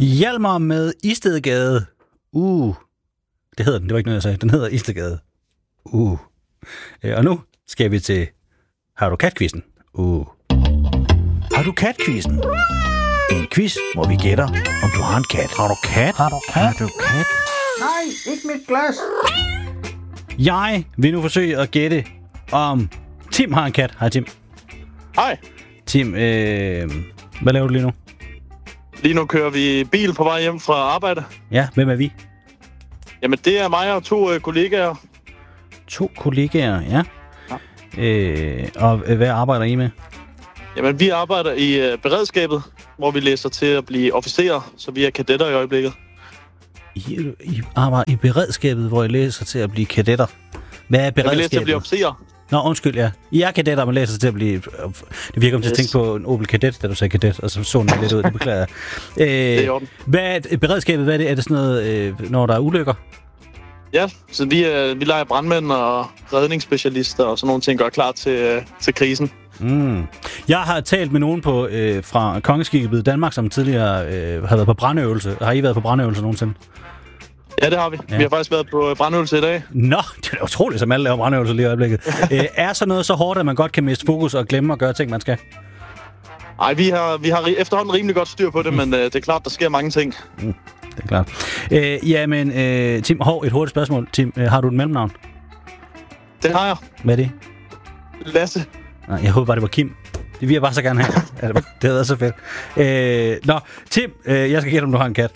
Hjalmar med Istedgade. Det hedder den. Det var ikke noget, jeg sagde. Den hedder Istedgade. Og nu skal vi til Har du kat-quizzen? Har du kat-quizzen? En quiz, hvor vi gætter, om du har en kat. Har du kat? Har du kat? Har du kat? Nej, ikke mit glas. Jeg vil nu forsøge at gætte, om Tim har en kat. Hej, Tim. Hej. Tim, hvad laver du lige nu? Lige nu kører vi bil på vej hjem fra arbejde. Ja, hvem er vi? Jamen, det er mig og 2 kollegaer. 2 kollegaer, ja. Og hvad arbejder I med? Jamen, vi arbejder i beredskabet, hvor vi læser til at blive officerer, så vi er kadetter i øjeblikket. I arbejder i beredskabet, hvor I læser til at blive kadetter. Hvad er beredskabet? Ja, vi læser til at blive officerer. Nå, undskyld, ja. I er kadetter, man læser til at blive... Det virker om til at tænke på en Opel Kadett, da du sagde kadet, og så den lidt ud. Det beklager jeg. Det er i orden. Hvad er beredskabet? Hvad er det? Er det sådan noget, når der er ulykker? Ja, så vi leger brandmænd og redningsspecialister og sådan nogle ting, gør klar til krisen. Jeg har talt med nogen fra Kongeskibet Danmark, som tidligere har været på brandøvelse. Har I været på brandøvelse nogensinde? Ja, det har vi. Ja. Vi har faktisk været på brandøvelse i dag. Nå, det er utroligt, som alle laver brandøvelser lige i øjeblikket. Er så noget så hårdt, at man godt kan miste fokus og glemme at gøre ting, man skal? Nej, vi har efterhånden rimelig godt styr på det, men det er klart, der sker mange ting. Det er klart. Tim, et hurtigt spørgsmål. Tim, har du et mellemnavn? Det har jeg. Hvad er det? Lasse. Nej, jeg håber bare, det var Kim. Det vil jeg bare så gerne have. Det havde været så fedt. Tim, jeg skal gætte, om du har en kat.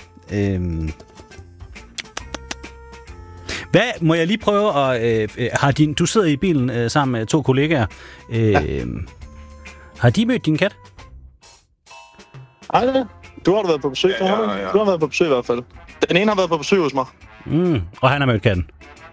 Hvad må jeg lige prøve at... du sidder i bilen sammen med 2 kollegaer. Har de mødt din kat? Nej, du har været på besøg. Ja. Du har været på besøg i hvert fald. Den ene har været på besøg hos mig. Og han har mødt katten?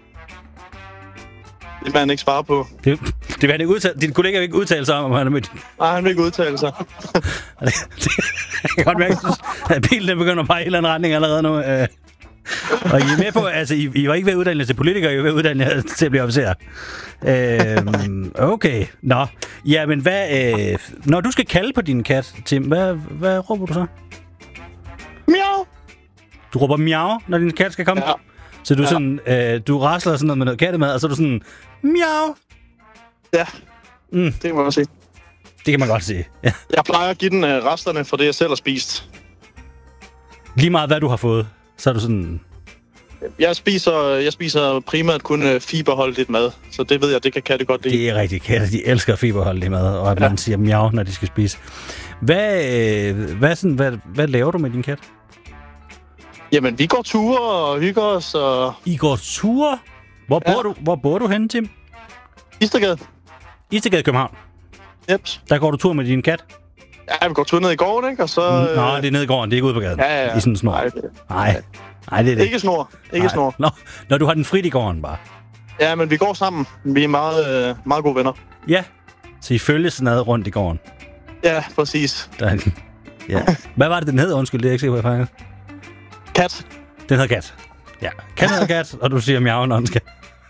Det vil han ikke svare på. Det vil han ikke udtale. Din kollega vil ikke udtale sig om han har mødt... Nej, han vil ikke udtale sig. Jeg kan godt mærke, at bilen begynder at pege i en eller anden retning allerede nu. Og I er med på, altså, I var ikke ved at uddanne jer til politikere, I var ved at uddanne jer til at blive officer. Okay. Nå. Jamen, når du skal kalde på din kat, Tim, hvad råber du så? Miau. Du råber miau, når din kat skal komme? Ja. Så du sådan, du rasler sådan noget med noget kattemad, og så er du sådan, miau. Ja, det kan man godt sige. Det kan man godt sige, ja. Jeg plejer at give den resterne for det, jeg selv har spist. Lige meget, hvad du har fået, så er du sådan... Jeg spiser primært kun fiberholdigt mad, så det ved jeg, det kan katte godt lide. Det er rigtigt, katte, de elsker fiberholdigt mad, og at man siger miau, når de skal spise. Hvad laver du med din kat? Jamen, vi går ture og hygger os. Og... I går ture? Hvor bor du henne, Tim? Istedgade. Istedgade, København? Yep. Der går du tur med din kat? Ja, vi går tur ned i gården, ikke? Og så... Nå, det er ned i gården, det er ikke ude på gaden. Ja. I sådan en snor. Nej, det er det. Ikke snor. Ikke snor. Nå, når du har den frit i gården bare. Ja, men vi går sammen. Vi er meget, meget gode venner. Ja, så I følges sådan noget rundt i gården? Ja, præcis. Ja. Hvad var det, den hed? Undskyld, det er ikke sikker på, jeg Kat. Den hedder Kat. Ja, kat hedder Kat, og du siger miau, når den skal.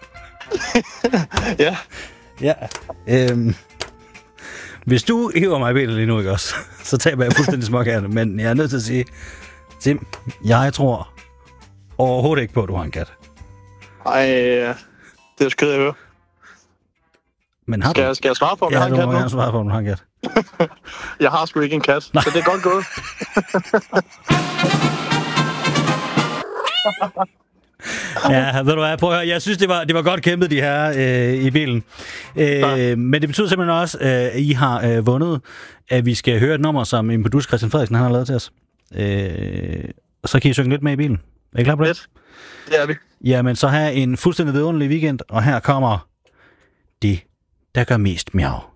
Ja. Ja. Hvis du hiver mig i bilen lige nu, ikke også, så taber jeg fuldstændig småkærne. Men jeg er nødt til at sige, Tim, jeg tror overhovedet ikke på, at du har en kat. Ej, det er sgu at høre. Men har du? Skal jeg svare på, om jeg har en kat nu? Ja, du må svare på, om du har en kat. Jeg har sgu ikke en kat, så det er godt gået. Ja, ved du hvad, prøv at høre. Jeg synes, det var godt kæmpet, de her i bilen. Men det betyder simpelthen også, at I har vundet, at vi skal høre et nummer, som en producer, Christian Frederiksen, han har lavet til os. Og så kan I synge lidt med i bilen. Er I klar på det? Det er vi. Jamen, så have en fuldstændig vidunderlig weekend, og her kommer det, der gør mest miau.